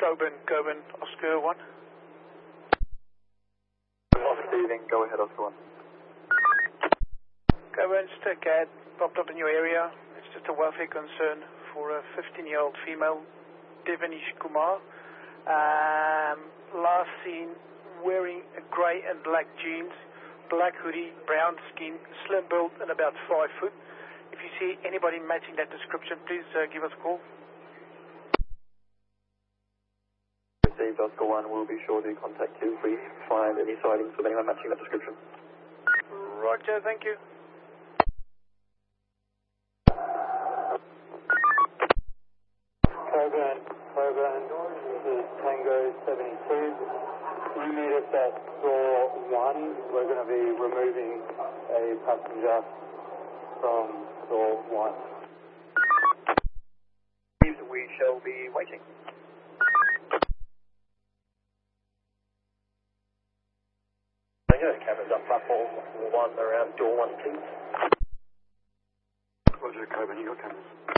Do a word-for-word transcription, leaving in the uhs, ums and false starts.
Coburn, Coburn, Oscar one. Receiving, go ahead, Oscar one. Coburn, just a cat popped up in your area. It's just a welfare concern for a fifteen-year-old female, Devanish Kumar. Um, last seen wearing a grey and black jeans, black hoodie, brown skin, slim build, and about five foot. If you see anybody matching that description, please uh, give us a call. Received, Oscar one. We'll be sure to contact you if we find any sightings of anyone matching that description. Roger, thank you. Coburn, Coburn, this is Tango seventy-two. You meet us at door one. We're going to be removing a passenger from door one. We shall be waiting. Cameras up platform one around door one, please. Roger, Coburn, you got cameras?